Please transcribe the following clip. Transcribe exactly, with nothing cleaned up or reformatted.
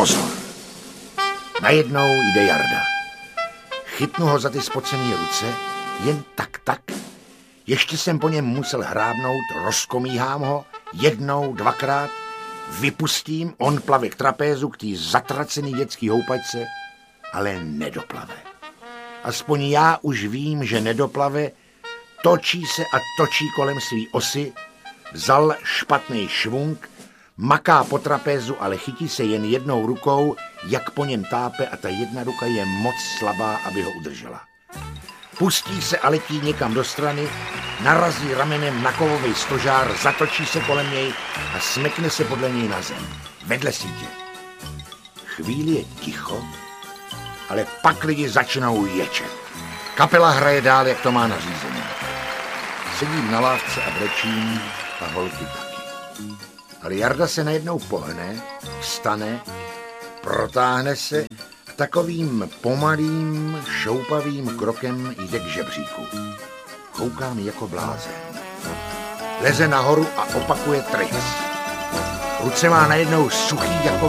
pozor. Najednou jde Jarda. Chytnu ho za ty spocený ruce, jen tak tak. Ještě jsem po něm musel hrábnout, rozkomíhám ho, jednou, dvakrát, vypustím, on plave k trapézu, k té zatracený dětský houpačce, ale nedoplave. Aspoň já už vím, že nedoplave, točí se a točí kolem svý osy, vzal špatný švunk, maká po trapézu, ale chytí se jen jednou rukou, jak po něm tápe a ta jedna ruka je moc slabá, aby ho udržela. Pustí se a letí někam do strany, narazí ramenem na kovový stožár, zatočí se kolem něj a smekne se podle něj na zem, vedle sítě. Chvíli je ticho, ale pak lidi začnou ječet. Kapela hraje dál, jak to má nařízené. Sedím na lávce a brečím a holky taky. Ale Jarda se najednou pohne, vstane, protáhne se a takovým pomalým, šoupavým krokem jde k žebříku. Kouká mi jako blázen. Leze nahoru a opakuje tricks. Ruce má najednou suchý jako